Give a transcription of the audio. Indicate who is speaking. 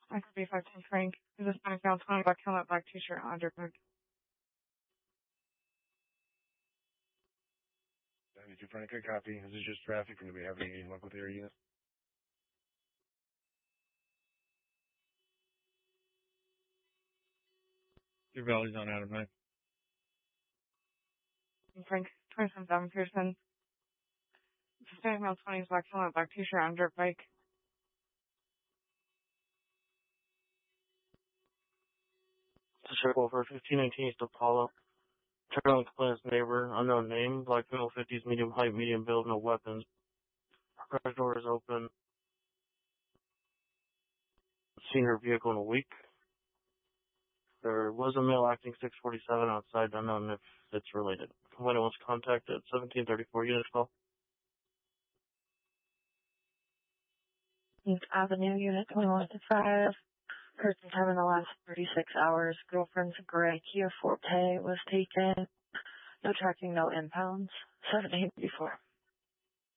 Speaker 1: I could be 15 Frank. This Hispanic male, 20, black helmet, black t-shirt, underhood.
Speaker 2: 72 Frank, good copy. This is just traffic. Going to be having any luck with the area unit?
Speaker 3: Your value's on Adam 9.
Speaker 1: Frank, 27 Pearson. Hispanic male, 20, black helmet, black t-shirt, on dirt bike.
Speaker 4: Check over 1519 East Apollo. Check on complainant's neighbor, unknown name, black male 50s, medium height, medium build, no weapons. Garage door is open. Seen her vehicle in a week. There was a male acting 647 outside, unknown if it's related. Complainant was contacted 1734 unit call.
Speaker 5: East Avenue, unit 21-5. Person time in the last 36 hours. Girlfriend's gray Kia Forte was taken. No tracking, no impounds. 7-8 before.